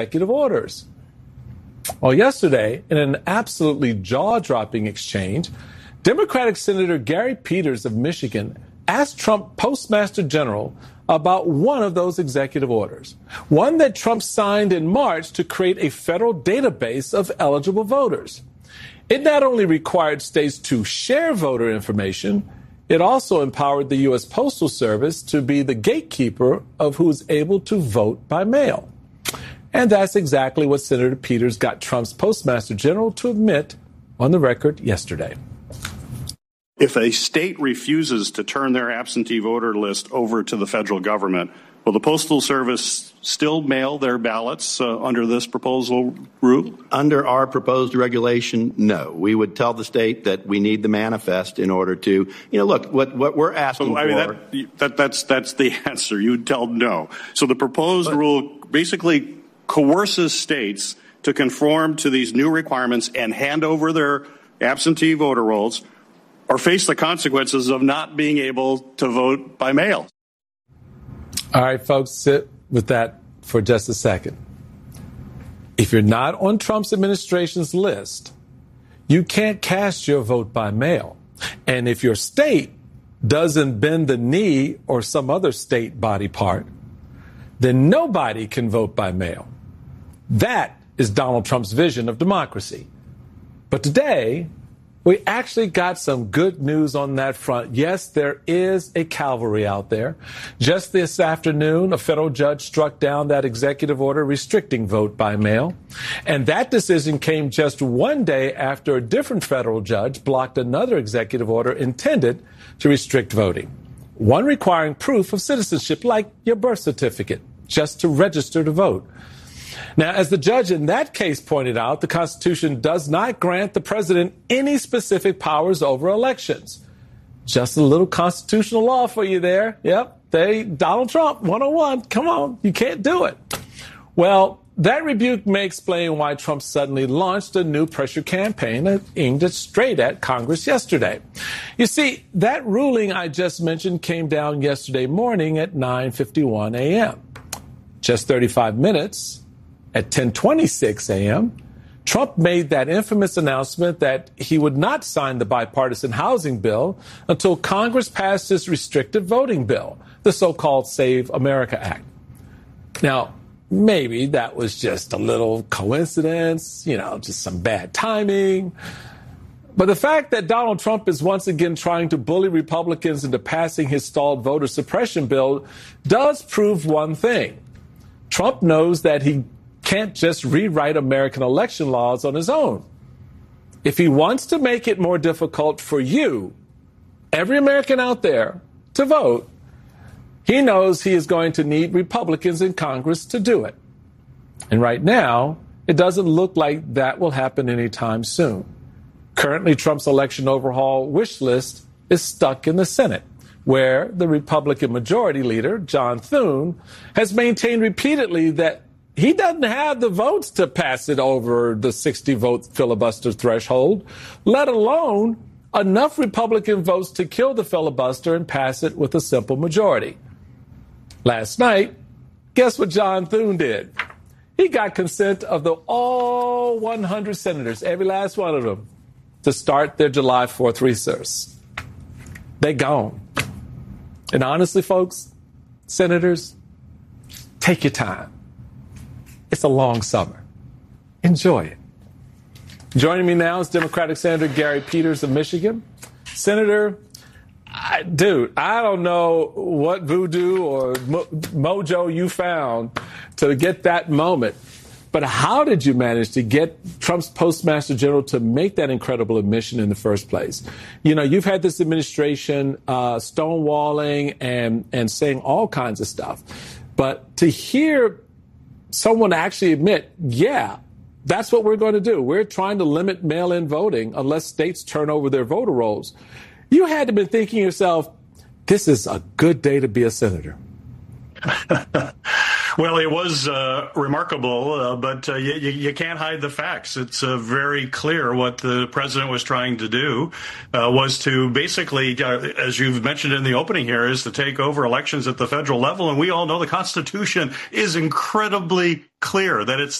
executive orders. Well, yesterday, in an absolutely jaw-dropping exchange, Democratic Senator Gary Peters of Michigan asked Trump Postmaster General about one of those executive orders, one that Trump signed in March to create a federal database of eligible voters. It not only required states to share voter information, it also empowered the U.S. Postal Service to be the gatekeeper of who's able to vote by mail. And that's exactly what Senator Peters got Trump's Postmaster General to admit on the record yesterday. If a state refuses to turn their absentee voter list over to the federal government, will the Postal Service still mail their ballots under this proposal rule? Under our proposed regulation, no. We would tell the state that we need the manifest in order to, look, what we're asking for. That's the answer. You would tell no. So the proposed rule basically coerces states to conform to these new requirements and hand over their absentee voter rolls or face the consequences of not being able to vote by mail. All right, folks, sit with that for just a second. If you're not on Trump's administration's list, you can't cast your vote by mail. And if your state doesn't bend the knee or some other state body part, then nobody can vote by mail. That is Donald Trump's vision of democracy. But today, we actually got some good news on that front. Yes, there is a cavalry out there. Just this afternoon, a federal judge struck down that executive order restricting vote by mail. And that decision came just one day after a different federal judge blocked another executive order intended to restrict voting. One requiring proof of citizenship, like your birth certificate, just to register to vote. Now, as the judge in that case pointed out, the Constitution does not grant the president any specific powers over elections. Just a little constitutional law for you there. Yep, Donald Trump, 101. Come on, you can't do it. Well, that rebuke may explain why Trump suddenly launched a new pressure campaign aimed straight at Congress yesterday. You see, that ruling I just mentioned came down yesterday morning at 9:51 a.m. Just 35 minutes. At 10:26 a.m., Trump made that infamous announcement that he would not sign the bipartisan housing bill until Congress passed his restricted voting bill, the so-called Save America Act. Now, maybe that was just a little coincidence, just some bad timing. But the fact that Donald Trump is once again trying to bully Republicans into passing his stalled voter suppression bill does prove one thing. Trump knows that he can't just rewrite American election laws on his own. If he wants to make it more difficult for you, every American out there, to vote, he knows he is going to need Republicans in Congress to do it. And right now, it doesn't look like that will happen anytime soon. Currently, Trump's election overhaul wish list is stuck in the Senate, where the Republican Majority Leader, John Thune, has maintained repeatedly that he doesn't have the votes to pass it over the 60-vote filibuster threshold, let alone enough Republican votes to kill the filibuster and pass it with a simple majority. Last night, guess what John Thune did? He got consent of all 100 senators, every last one of them, to start their July 4th recess. They gone. And honestly, folks, senators, take your time. It's a long summer. Enjoy it. Joining me now is Democratic Senator Gary Peters of Michigan. Senator, I don't know what voodoo or mojo you found to get that moment, but how did you manage to get Trump's Postmaster General to make that incredible admission in the first place? You've had this administration stonewalling and saying all kinds of stuff, but to hear someone actually admit, yeah, that's what we're going to do. We're trying to limit mail-in voting unless states turn over their voter rolls. You had to be thinking to yourself, this is a good day to be a senator. Well, it was remarkable, but you can't hide the facts. It's very clear what the president was trying to do was to basically, as you've mentioned in the opening here, is to take over elections at the federal level. And we all know the Constitution is incredibly clear that it's